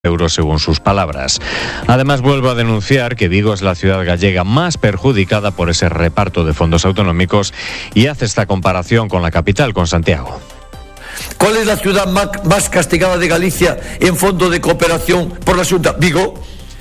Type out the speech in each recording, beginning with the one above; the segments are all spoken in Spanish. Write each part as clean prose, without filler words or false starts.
euros según sus palabras. Además, vuelvo a denunciar que Vigo es la ciudad gallega más perjudicada por ese reparto de fondos autonómicos y hace esta comparación con la capital, con Santiago. ¿Cuál es la ciudad más castigada de Galicia en fondo de cooperación por la Xunta? Vigo.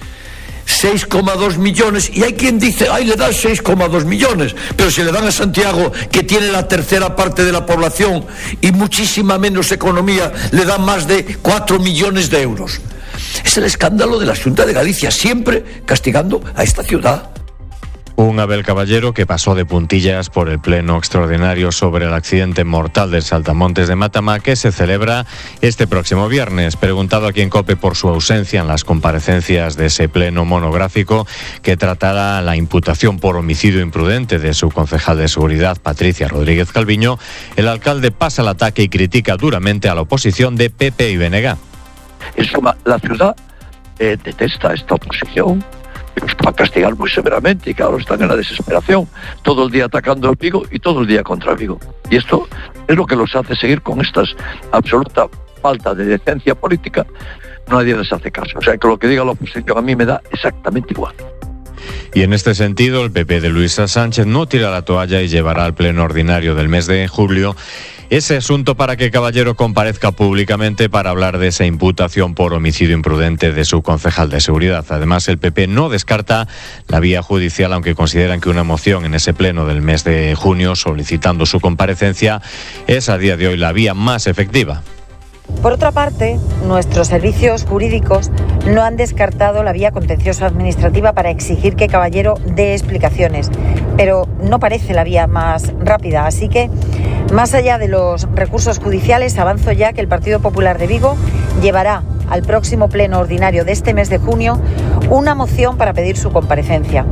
6,2 millones, y hay quien dice, le dan 6,2 millones, pero si le dan a Santiago, que tiene la tercera parte de la población y muchísima menos economía, le dan más de 4 millones de euros. Es el escándalo de la Xunta de Galicia, siempre castigando a esta ciudad. Un Abel Caballero que pasó de puntillas por el pleno extraordinario sobre el accidente mortal del Saltamontes de Matamá, que se celebra este próximo viernes. Preguntado aquí en COPE por su ausencia en las comparecencias de ese pleno monográfico que tratará la imputación por homicidio imprudente de su concejal de seguridad, Patricia Rodríguez Calviño, el alcalde pasa al ataque y critica duramente a la oposición de PP y BNG. En suma, la ciudad detesta esta oposición. Los va a castigar muy severamente y claro, están en la desesperación, todo el día atacando a Vigo y todo el día contra Vigo. Y esto es lo que los hace seguir con esta absoluta falta de decencia política. Nadie les hace caso. O sea, que lo que diga la oposición a mí me da exactamente igual. Y en este sentido, el PP de Luisa Sánchez no tira la toalla y llevará al pleno ordinario del mes de julio ese asunto para que Caballero comparezca públicamente para hablar de esa imputación por homicidio imprudente de su concejal de seguridad. Además, el PP no descarta la vía judicial, aunque consideran que una moción en ese pleno del mes de junio solicitando su comparecencia es a día de hoy la vía más efectiva. Por otra parte, nuestros servicios jurídicos no han descartado la vía contencioso administrativa para exigir que Caballero dé explicaciones, pero no parece la vía más rápida. Así que, más allá de los recursos judiciales, avanzo ya que el Partido Popular de Vigo llevará al próximo pleno ordinario de este mes de junio una moción para pedir su comparecencia.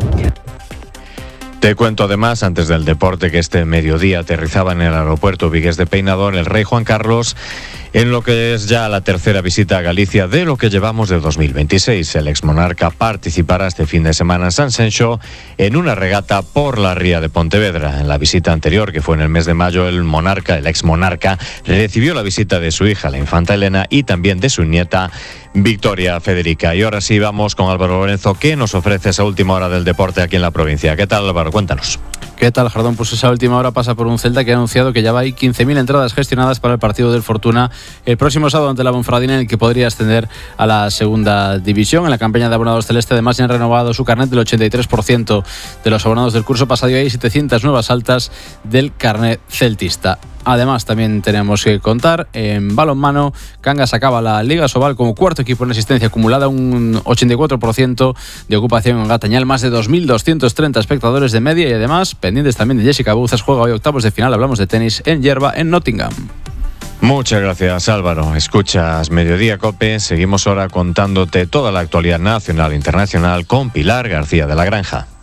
Te cuento además, antes del deporte, que este mediodía aterrizaba en el aeropuerto Vigués de Peinador el rey Juan Carlos, en lo que es ya la tercera visita a Galicia de lo que llevamos de 2026. El exmonarca participará este fin de semana en Sanxenxo en una regata por la ría de Pontevedra. En la visita anterior, que fue en el mes de mayo, el exmonarca, recibió la visita de su hija, la infanta Elena, y también de su nieta, Victoria Federica. Y ahora sí vamos con Álvaro Lorenzo, que nos ofrece esa última hora del deporte aquí en la provincia. ¿Qué tal, Álvaro? Cuéntanos. ¿Qué tal, Jardón? Pues esa última hora pasa por un Celta que ha anunciado que ya hay 15.000 entradas gestionadas para el partido del Fortuna el próximo sábado ante la Ponferradina, en el que podría ascender a la segunda división. En la campaña de abonados celeste, además, ya han renovado su carnet del 83% de los abonados del curso pasado y hay 700 nuevas altas del carnet celtista. Además, también tenemos que contar, en balonmano, Cangas acaba la Liga Sobal como cuarto equipo en asistencia acumulada, un 84% de ocupación en Gatañal, más de 2.230 espectadores de media y además, pendientes también de Jessica Bouzas, juega hoy octavos de final, hablamos de tenis en Yerba, en Nottingham. Muchas gracias, Álvaro. Escuchas Mediodía COPE, seguimos ahora contándote toda la actualidad nacional e internacional con Pilar García de la Granja.